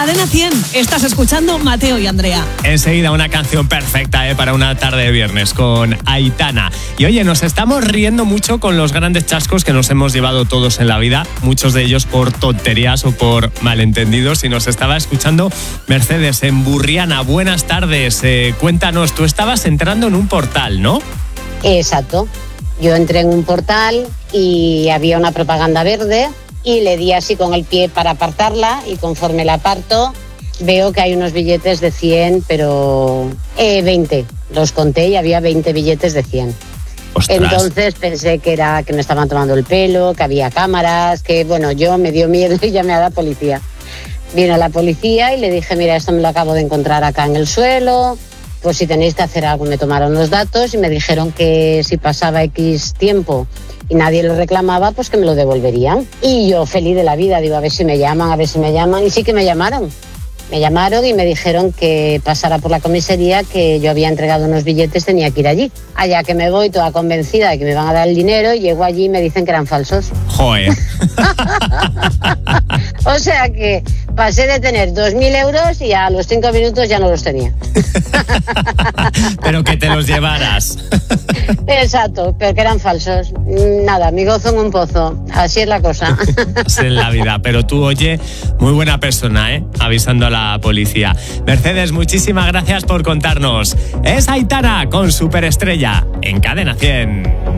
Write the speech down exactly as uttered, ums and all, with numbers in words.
Cadena cien, estás escuchando Mateo y Andrea. Enseguida una canción perfecta ¿eh? para una tarde de viernes con Aitana. Y oye, nos estamos riendo mucho con los grandes chascos que nos hemos llevado todos en la vida, muchos de ellos por tonterías o por malentendidos. Y nos estaba escuchando Mercedes en Burriana. Buenas tardes, eh, cuéntanos, tú estabas entrando en un portal, ¿no? Exacto, yo entré en un portal y había una propaganda verde y le di así con el pie para apartarla y conforme la aparto veo que hay unos billetes de cien, pero eh, veinte. Los conté y había veinte billetes de cien. Ostras. Entonces pensé que era que me estaban tomando el pelo, que había cámaras, que bueno, yo me dio miedo y llamé a la policía. Vino la policía y le dije, mira, esto me lo acabo de encontrar acá en el suelo, pues si tenéis que hacer algo. Me tomaron los datos y me dijeron que si pasaba X tiempo y nadie lo reclamaba, pues que me lo devolverían. Y yo feliz de la vida, digo, a ver si me llaman, a ver si me llaman. Y sí que me llamaron. Me llamaron y me dijeron que pasara por la comisaría, que yo había entregado unos billetes, tenía que ir allí. Allá que me voy toda convencida de que me van a dar el dinero, llego allí y me dicen que eran falsos. Joder. O sea que pasé de tener dos mil euros y a los cinco minutos ya no los tenía. Pero que te los llevaras. Exacto, pero que eran falsos. Nada, mi gozo en un pozo. Así es la cosa. Es en la vida, pero tú, oye, muy buena persona, ¿eh? Avisando a la policía. Mercedes, muchísimas gracias por contarnos. Es Aitana con Superestrella en Cadena cien.